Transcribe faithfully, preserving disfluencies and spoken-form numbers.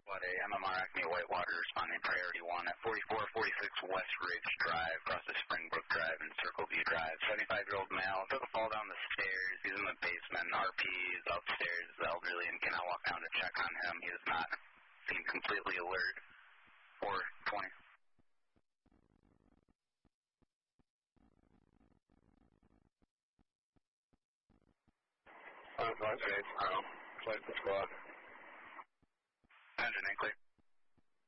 What a M M R Acme Whitewater responding priority one at forty-four forty-six West Ridge Drive, across the Springbrook Drive and Circle View Drive. seventy-five-year-old male took a fall down the stairs. He's in the basement. R P is upstairs, is elderly, and cannot walk down to check on him. He does not seem completely alert. four twenty. five five eight, Carl. Flight the squad.